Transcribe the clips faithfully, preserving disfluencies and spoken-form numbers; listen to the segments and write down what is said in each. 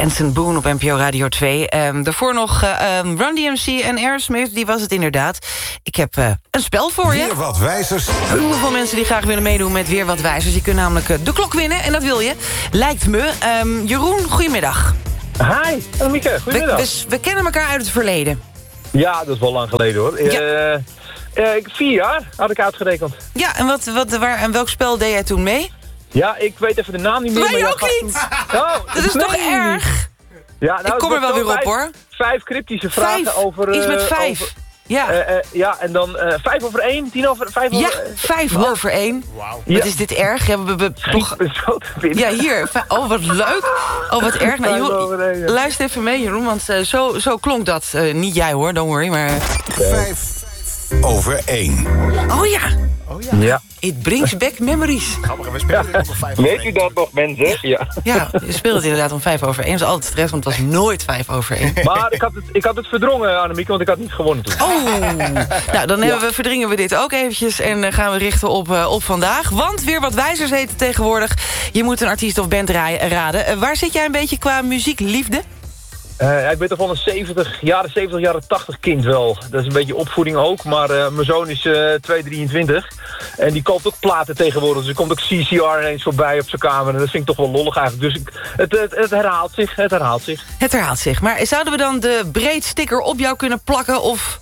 Benson Boone op N P O Radio twee. Um, daarvoor nog uh, um, Run D M C en Aerosmith, die was het inderdaad. Ik heb uh, een spel voor je. Weer wat wijzers. Heel veel mensen die graag willen meedoen met Weer wat wijzers. Je kunt namelijk uh, de klok winnen, en dat wil je. Lijkt me. Um, Jeroen, goedemiddag. Hi, Mieke, goedemiddag. We, we, we kennen elkaar uit het verleden. Ja, dat is wel lang geleden hoor. Ja. Uh, uh, vier jaar had ik uitgerekend. Ja, en, wat, wat, waar, en welk spel deed jij toen mee? Ja, ik weet even de naam niet meer. Wij maar ook jij niet! Toen... Oh, Dat is toch erg? Ja, nou, ik kom er wel weer op, vijf, hoor. Vijf cryptische vragen Vijf. over... Uh, Iets met vijf. Over, ja. Uh, uh, ja, en dan uh, vijf over één, tien over... Vijf ja, over, uh, vijf ja. over één. Wow. Wat Ja. is dit erg? Hebben we, we, toch... Ja, hier. Oh, wat leuk. Oh, wat erg. Nou, Jeroen, luister even mee, Jeroen, want uh, zo, zo klonk dat. Uh, niet jij, hoor, don't worry, maar... Vijf over één. Oh ja. Oh ja. Ja. It brings back memories. Grappig, we spelen ja. nog vijf over Weet u dat nog, mensen? Ja. Ja, je speelt het inderdaad om vijf over één. Dat is altijd stress, want het was nooit vijf over één. Maar ik had het, ik had het verdrongen, Annemieke, want ik had niet gewonnen toen. Oh, nou dan hebben we, verdringen we dit ook eventjes en uh, gaan we richten op, uh, op vandaag. Want Weer wat wijzers heet het tegenwoordig. Je moet een artiest of band ra- raden. Uh, waar zit jij een beetje qua muziekliefde? Uh, ja, ik ben toch wel een zeventig, jaren zeventig, jaren tachtig kind wel. Dat is een beetje opvoeding ook. Maar uh, mijn zoon is uh, twee drieëntwintig. En die koopt ook platen tegenwoordig. Dus er komt ook C C R ineens voorbij op zijn kamer. En dat vind ik toch wel lollig eigenlijk. Dus ik, het, het, het herhaalt zich, het herhaalt zich. Het herhaalt zich. Maar zouden we dan de breedsticker op jou kunnen plakken of...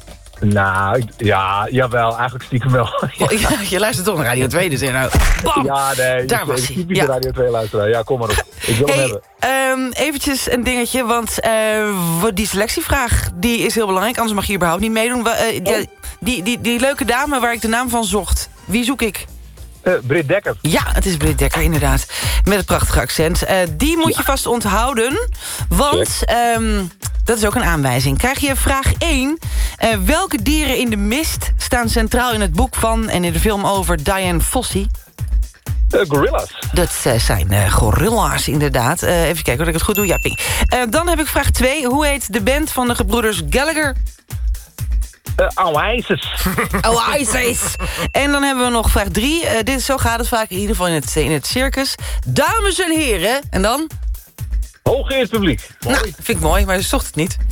Nou, ja, jawel, eigenlijk stiekem wel. Oh, ja, je luistert toch naar Radio twee, dus nou, bam, ja, nee, daar was hij. Typische Ja. Radio twee luisteraar. Ja, kom maar op. Ik wil hey, hem hebben. Um, eventjes een dingetje, want uh, die selectievraag die is heel belangrijk. Anders mag je überhaupt niet meedoen. Uh, oh. die, die, die, die leuke dame waar ik de naam van zocht, wie zoek ik? Uh, Britt Dekker. Ja, het is Britt Dekker, inderdaad. Met het prachtige accent. Uh, die moet ja. je vast onthouden, want... Um, dat is ook een aanwijzing. Krijg je vraag één. Uh, welke dieren in de mist staan centraal in het boek van... en in de film over Dian Fossey? Uh, gorillas. Dat uh, zijn uh, gorilla's, inderdaad. Uh, even kijken of ik het goed doe. Ja, ping. Uh, dan heb ik vraag twee. Hoe heet de band van de gebroeders Gallagher? Uh, Oasis. Oasis. En dan hebben we nog vraag drie. Uh, dit, zo gaat het vaak in ieder geval in het, in het circus. Dames en heren. En dan? Hooggeëerd publiek. Nou, vind ik mooi, maar ze zocht het niet.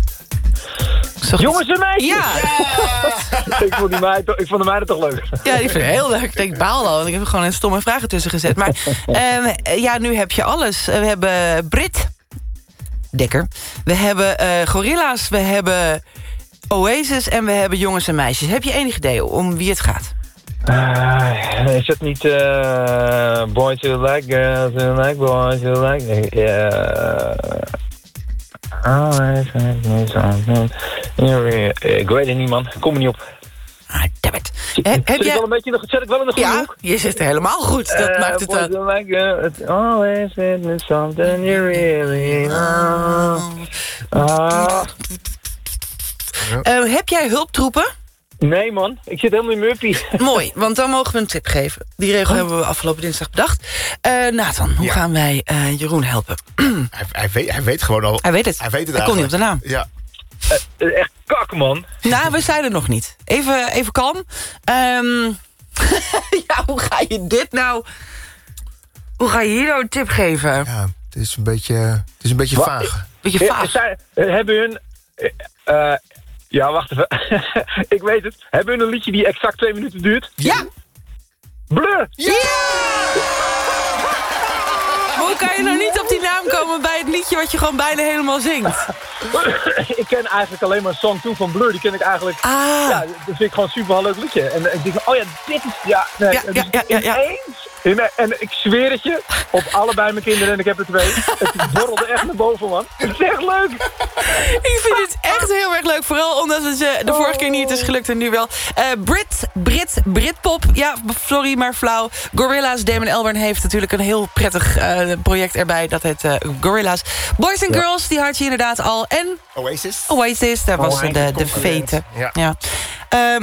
Zocht Jongens en meisjes! Ja! ja. ik, vond die meid, ik vond de meiden toch leuk. Ja, die vind ik heel leuk. Ik denk, baal al, want ik heb er gewoon een stomme vragen tussen gezet. Maar um, ja, nu heb je alles. We hebben Britt Dekker. We hebben uh, Gorilla's. We hebben Oasis. En we hebben jongens en meisjes. Heb je enig idee om wie het gaat? Uh, is het niet uh, boys who like girls who like boys who like... Yeah. Always make me something. Ik weet het niet, man. Ik kom er niet op. Ah, damn it. Zit, He, zit, heb ik jij... wel een beetje in de, zit ik wel in de goede ja, hoek? je zit er helemaal goed. Dat uh, maakt het... Boys who like girls, always make me something you really know. Uh. Uh, heb jij hulptroepen? Nee, man. Ik zit helemaal in Murphy. Mooi, want dan mogen we een tip geven. Die regel oh. hebben we afgelopen dinsdag bedacht. Uh, Nathan, hoe ja. gaan wij uh, Jeroen helpen? hij, hij, weet, hij weet gewoon al... Hij weet het. Hij weet het hij kon niet op de naam. Ja. Uh, echt kak, man. Nou, we zijn er nog niet. Even, even kalm. Um, ja, hoe ga je dit nou... Hoe ga je hier nou een tip geven? Ja, het is een beetje, het is een beetje vaag. Beetje vaag. Zij, hebben hun... Uh, Ja, wacht even. Ik weet het. Hebben we een liedje die exact twee minuten duurt? Ja! Blur! Ja! Hoe kan je nou niet op die naam komen bij het liedje wat je gewoon bijna helemaal zingt? Ik ken eigenlijk alleen maar Song twee van Blur. Die ken ik eigenlijk... Ah. Ja, dat vind ik gewoon een super leuk liedje. En ik denk, oh ja, dit is... Ja, nee, ja, dus ja, ja, ja, ja. ineens... En ik zweer het je, op allebei mijn kinderen, en ik heb er twee. Het borrelde echt naar boven, man. Het is echt leuk. Ik vind het echt heel erg leuk. Vooral omdat het uh, de vorige keer niet is gelukt en nu wel. Uh, Brit, Brit, Britpop. Ja, sorry, maar flauw. Gorilla's. Damon Albarn heeft natuurlijk een heel prettig uh, project erbij. Dat heet uh, Gorilla's. Boys and ja. Girls, die had je inderdaad al. En Oasis. Oasis, daar was oh, de, de fete. Ja. Ja.